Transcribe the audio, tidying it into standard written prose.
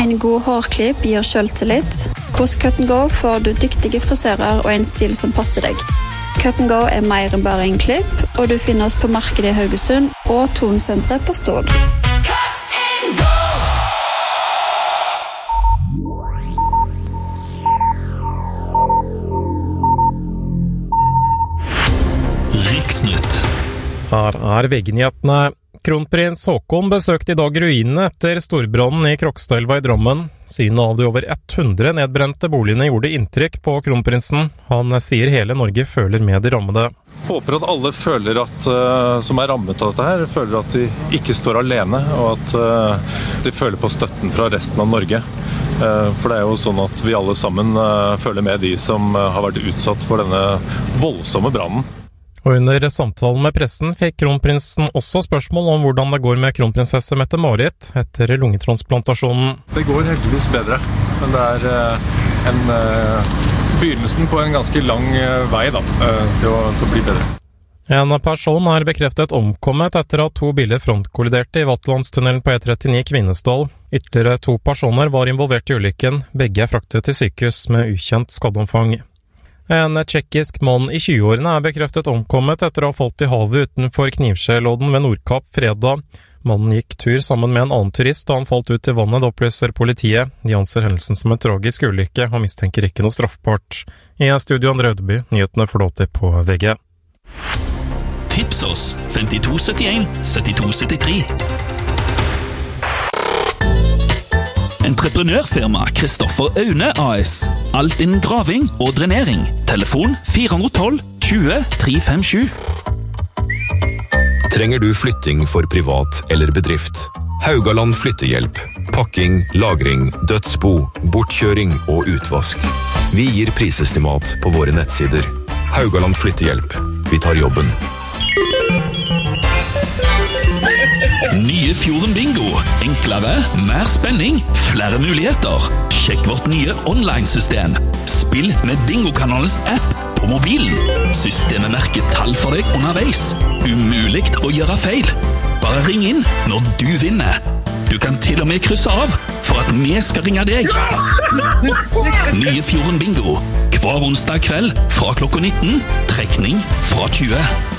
En god hårklipp gir selvtillit. Hos Cut & Go får du dyktige frisører og en stil som passer deg. Cut & Go mer enn bare en klipp, og du finner oss på markedet i Haugesund og Tonsenteret på Stord. Riksnytt. Her VG-nyhetene. Kronprins Håkon besøkte I dag ruinene etter storbrannen I Krokstadelva I Drammen. Synet av de over 100 nedbrente boligene gjorde inntrykk på kronprinsen. Han sier hele Norge føler med de rammede. Håper at alle føler som rammet av dette her, føler at de ikke står alene, og at de føler på støtten fra resten av Norge. For det jo sånn at vi alle sammen føler med de som har vært utsatt for denne voldsomme brannen. Og under samtalen med pressen fikk kronprinsen også spørsmål om hvordan det går med kronprinsesse Mette-Marit etter lungetransplantasjonen. Det går heldigvis bedre, men det begynnelsen på en ganske lang vei til å bli bedre. En person bekreftet omkommet etter at 2 biler frontkolliderte I Vatlandstunnelen på E39 Kvinesdal. Ytterligere 2 personer var involvert I ulykken. Begge fraktet til sykehus med ukjent skadeomfang. En tjekkisk mann I 20-årene bekreftet omkommet etter å ha falt I havet utenfor Knivskjellodden ved Nordkapp fredag. Mannen gikk tur sammen med en annen turist da han falt ut I vannet, det opplyser politiet. De anser hendelsen som en tragisk ulykke og mistenker ikke noe straffbart. I studio Andre Ødeby, nyhetene får lov til på VG. Tips oss 5271 7273. Entreprenørfirma Kristoffer Aune AS. Alt innen graving og drenering. Telefon 412 20 357. Trenger du flytting for privat eller bedrift? Haugaland flyttehjelp. Pakking, lagring, dødsbo, bortkjøring og utvask. Vi gir prisestimat på våre nettsider. Haugaland flyttehjelp. Vi tar jobben. Nye Fjorden Bingo. Enklere, mer spenning, flere muligheter. Sjekk vårt nye online-system. Spill med Bingo-kanalens app på mobilen. Systemet merker tall for deg underveis. Umuligt å gjøre feil. Bare ring inn når du vinner. Du kan til og med krysse av for at vi skal ringe deg. Nye Fjorden Bingo. Hver onsdag kveld fra klokka 19. Trekning fra 20.